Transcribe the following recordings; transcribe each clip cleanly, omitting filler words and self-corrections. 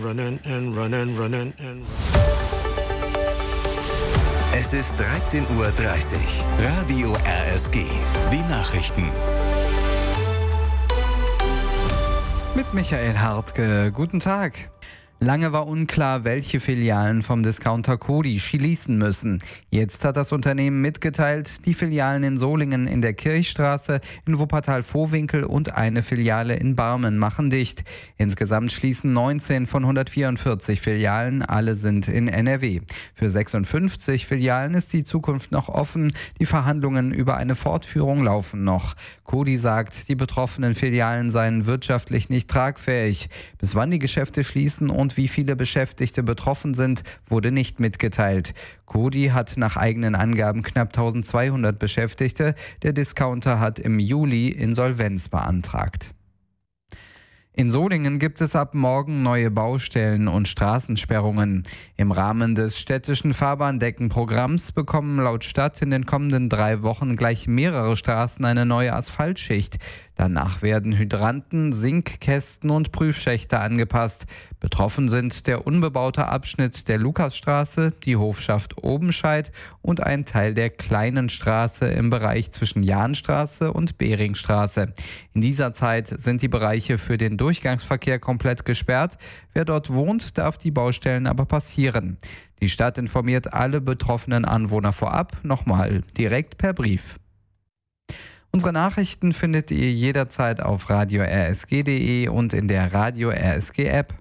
Es ist 13:30 Uhr. Radio RSG. Die Nachrichten. Mit Michael Hartke. Guten Tag. Lange war unklar, welche Filialen vom Discounter Coty schließen müssen. Jetzt hat das Unternehmen mitgeteilt, die Filialen in Solingen in der Kirchstraße, in Wuppertal-Vohwinkel und eine Filiale in Barmen machen dicht. Insgesamt schließen 19 von 144 Filialen, alle sind in NRW. Für 56 Filialen ist die Zukunft noch offen, die Verhandlungen über eine Fortführung laufen noch. Coty sagt, die betroffenen Filialen seien wirtschaftlich nicht tragfähig. Bis wann die Geschäfte schließen und wie viele Beschäftigte betroffen sind, wurde nicht mitgeteilt. Coty hat nach eigenen Angaben knapp 1200 Beschäftigte. Der Discounter hat im Juli Insolvenz beantragt. In Solingen gibt es ab morgen neue Baustellen und Straßensperrungen. Im Rahmen des städtischen Fahrbahndeckenprogramms bekommen laut Stadt in den kommenden 3 Wochen gleich mehrere Straßen eine neue Asphaltschicht. Danach werden Hydranten, Sinkkästen und Prüfschächte angepasst. Betroffen sind der unbebaute Abschnitt der Lukasstraße, die Hofschaft Obenscheid und ein Teil der kleinen Straße im Bereich zwischen Jahnstraße und Beringstraße. In dieser Zeit sind die Bereiche für den Durchgangsverkehr komplett gesperrt. Wer dort wohnt, darf die Baustellen aber passieren. Die Stadt informiert alle betroffenen Anwohner vorab, nochmal direkt per Brief. Unsere Nachrichten findet ihr jederzeit auf radio-rsg.de und in der Radio RSG App.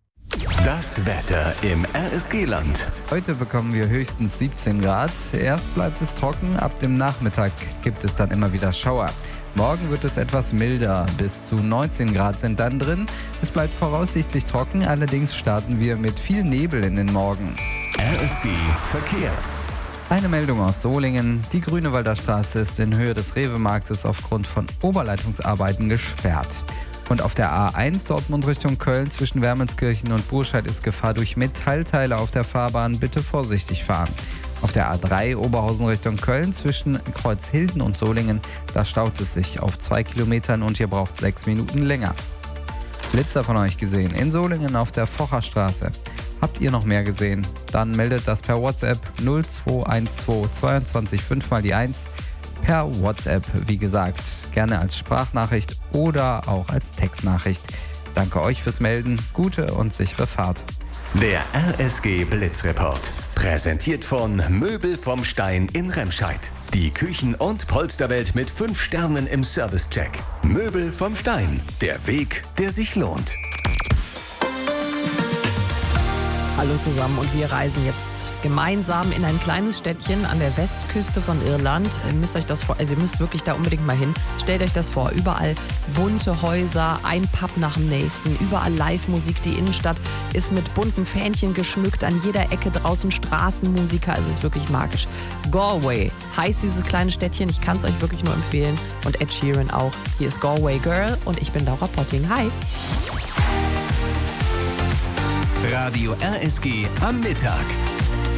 Das Wetter im RSG-Land. Heute bekommen wir höchstens 17 Grad. Erst bleibt es trocken, ab dem Nachmittag gibt es dann immer wieder Schauer. Morgen wird es etwas milder, bis zu 19 Grad sind dann drin. Es bleibt voraussichtlich trocken, allerdings starten wir mit viel Nebel in den Morgen. RSG Verkehr. Eine Meldung aus Solingen. Die Grünewalder Straße ist in Höhe des Rewe-Marktes aufgrund von Oberleitungsarbeiten gesperrt. Und auf der A1 Dortmund Richtung Köln zwischen Wermelskirchen und Burscheid ist Gefahr durch Metallteile auf der Fahrbahn. Bitte vorsichtig fahren. Auf der A3 Oberhausen Richtung Köln zwischen Kreuzhilden und Solingen, da staut es sich auf 2 Kilometern und ihr braucht 6 Minuten länger. Blitzer von euch gesehen in Solingen auf der Focherstraße. Habt ihr noch mehr gesehen? Dann meldet das per WhatsApp 0212 22 5 mal die 1. Per WhatsApp, wie gesagt, gerne als Sprachnachricht oder auch als Textnachricht. Danke euch fürs Melden, gute und sichere Fahrt. Der RSG Blitzreport. Präsentiert von Möbel vom Stein in Remscheid. Die Küchen- und Polsterwelt mit 5 Sternen im Servicecheck. Möbel vom Stein. Der Weg, der sich lohnt. Hallo zusammen und wir reisen jetzt gemeinsam in ein kleines Städtchen an der Westküste von Irland. Ihr müsst euch das vor, also ihr müsst wirklich da unbedingt mal hin. Stellt euch das vor, überall bunte Häuser, ein Pub nach dem nächsten, überall Live-Musik. Die Innenstadt ist mit bunten Fähnchen geschmückt, an jeder Ecke draußen Straßenmusiker. Es ist wirklich magisch. Galway heißt dieses kleine Städtchen. Ich kann es euch wirklich nur empfehlen. Und Ed Sheeran auch. Hier ist Galway Girl und ich bin Laura Potting. Hi! Radio RSG am Mittag.